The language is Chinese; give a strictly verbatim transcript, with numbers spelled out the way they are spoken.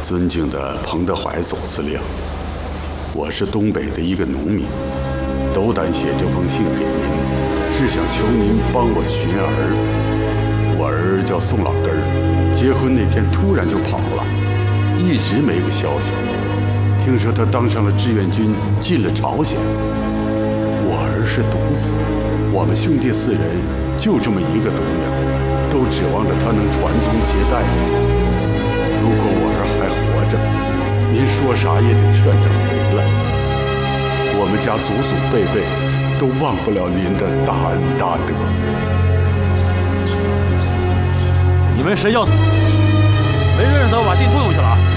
尊敬的彭德怀总司令，我是东北的一个农民，斗胆写这封信给您，是想求您帮我寻儿。我儿叫宋老根儿，结婚那天突然就跑了，一直没个消息。听说他当上了志愿军，进了朝鲜。我儿是独子，我们兄弟四人就这么一个独苗，都指望着他能传宗接代呢。如果我儿还活着，您说啥也得劝他回来。我们家祖祖辈辈都忘不了您的大恩大德。 你们谁要？没人让他把信退回去了啊？